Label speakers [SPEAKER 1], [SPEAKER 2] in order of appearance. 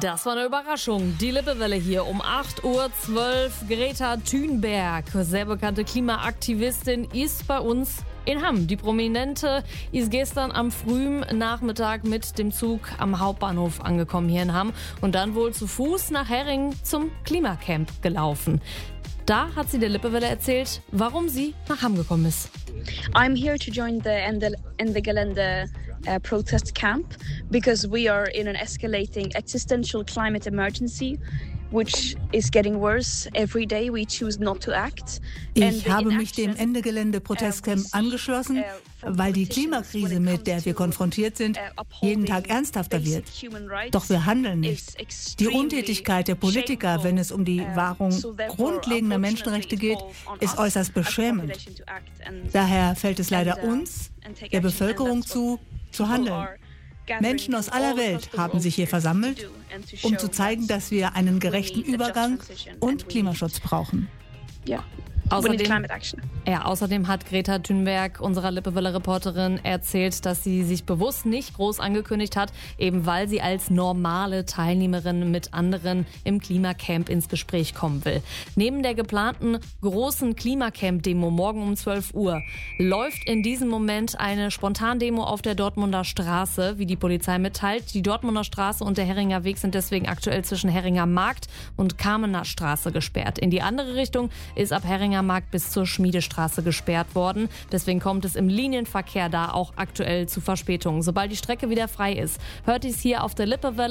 [SPEAKER 1] Das war eine Überraschung. Die Lippewelle hier um 8:12 Uhr. Greta Thunberg, sehr bekannte Klimaaktivistin, ist bei uns in Hamm. Die Prominente ist gestern am frühen Nachmittag mit dem Zug am Hauptbahnhof angekommen hier in Hamm und dann wohl zu Fuß nach Herring zum Klimacamp gelaufen. Da hat sie der Lippewelle erzählt, warum sie nach Hamm gekommen ist.
[SPEAKER 2] I'm here to join the Ende Gelände protest camp because we are in an escalating existential climate emergency, which is getting worse every day. We choose not to act.
[SPEAKER 3] Ich habe mich dem Ende Gelände Protestcamp angeschlossen, weil die Klimakrise, mit der wir konfrontiert sind, jeden Tag ernsthafter wird. Doch wir handeln nicht. Die Untätigkeit der Politiker, wenn es um die Wahrung grundlegender Menschenrechte geht, ist äußerst beschämend. Daher fällt es leider uns, der Bevölkerung zu handeln. Menschen aus aller Welt haben sich hier versammelt, um zu zeigen, dass wir einen gerechten Übergang und Klimaschutz brauchen.
[SPEAKER 1] Außerdem hat Greta Thunberg unserer Lippewelle-Reporterin erzählt, dass sie sich bewusst nicht groß angekündigt hat, eben weil sie als normale Teilnehmerin mit anderen im Klimacamp ins Gespräch kommen will. Neben der geplanten großen Klimacamp-Demo morgen um 12 Uhr läuft in diesem Moment eine Spontandemo auf der Dortmunder Straße, wie die Polizei mitteilt. Die Dortmunder Straße und der Herringer Weg sind deswegen aktuell zwischen Herringer Markt und Kamener Straße gesperrt. In die andere Richtung ist ab Herringer Markt bis zur Schmiedestraße gesperrt worden. Deswegen kommt es im Linienverkehr da auch aktuell zu Verspätungen. Sobald die Strecke wieder frei ist, hört ihr es hier auf der Lippewelle.